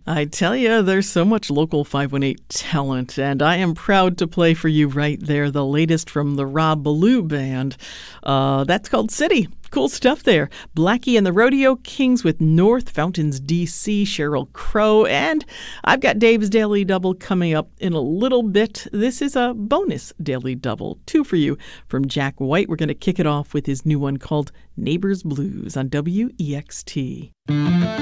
I tell you, there's so much local 518 talent, and I am proud to play for you right there the latest from the Rob Ballou Band. That's called City. Cool stuff there. Blackie and the Rodeo Kings with North Fountains, D.C., Sheryl Crow, and I've got Dave's Daily Double coming up in a little bit. This is a bonus Daily Double, 2 for you from Jack White. We're going to kick it off with his new one called Neighbors Blues on WEXT.